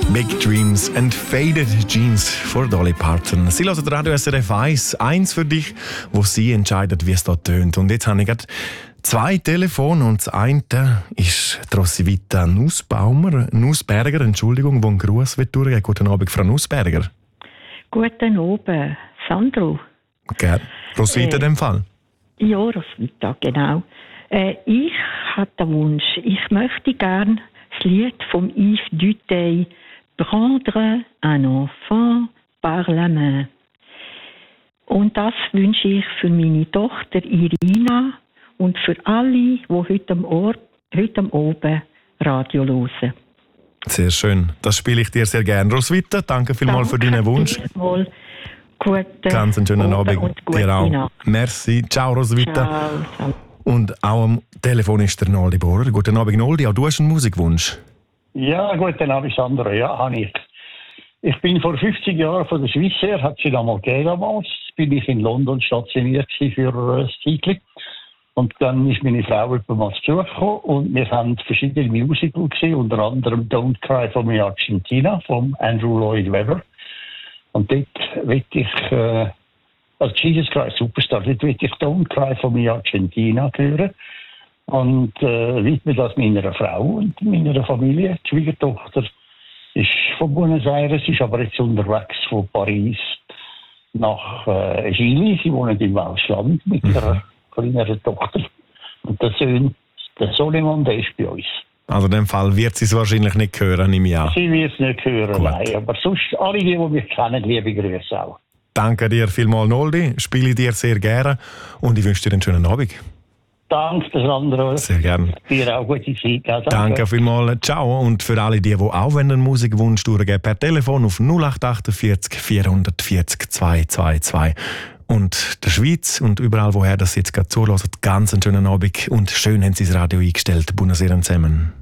Big Dreams and Faded Jeans von Dolly Parton. Sie hören Radio SRF 1, eins für dich, wo sie entscheidet, wie es da tönt. Und jetzt habe ich gerade 2 Telefone und das eine ist Roswitha Nussberger, Entschuldigung, wo ein Gruß wird durchgehen. Guten Abend, Frau Nussberger. Guten Abend, Sandro. Gerne. Roswitha in dem Fall? Ja, Roswitha, genau. Ich habe den Wunsch, ich möchte gerne das Lied vom Yves Duteil «Prendre un enfant par la main». Und das wünsche ich für meine Tochter Irina und für alle, die heute am Abend Radio hören. Sehr schön. Das spiele ich dir sehr gerne. Roswitha, danke vielmals für deinen Wunsch. Ganz einen schönen Abend dir auch. Nacht. Merci. Ciao, Roswitha. Ciao. Und auch am Telefon ist der Noldi Bohrer. Guten Abend, Noldi. Auch du hast einen Musikwunsch. Ja, guten Abend, Sandro. Ja, habe ich. Ich bin vor 50 Jahren von der Schweiz her, hat sie damals gegeben damals. Bin ich in London stationiert für ein Zeitchen. Und dann ist meine Frau mal zu Besuch gekommen und wir haben verschiedene Musicals gesehen, unter anderem Don't Cry for Me Argentina von Andrew Lloyd Webber. Und dort will ich, also Jesus Christ Superstar, dort will ich Don't Cry for Me Argentina hören. Und widme das meiner Frau und meiner Familie. Die Schwiegertochter ist von Buenos Aires, ist aber jetzt unterwegs von Paris nach Chile. Sie wohnen im Ausland mit ihrer kleineren Tochter. Und der Sohn, der Solomon, der ist bei uns. Also in dem Fall wird sie es wahrscheinlich nicht hören, nehme ich an. Sie wird es nicht hören, nein. Aber sonst, alle, die mich kennen, liebe Grüße auch. Danke dir vielmals, Noldi. Spiele dir sehr gerne und ich wünsche dir einen schönen Abend. Danke, Sandro. Sehr gerne. Dir auch gute Zeit. Ja, danke vielmals. Ciao. Und für alle, die auch einen Musikwunsch durchgeben, per Telefon auf 0848 440 222. Und der Schweiz und überall, woher das jetzt gerade zuhört, ganz einen schönen Abend und schön haben Sie das Radio eingestellt. Buonasera zusammen.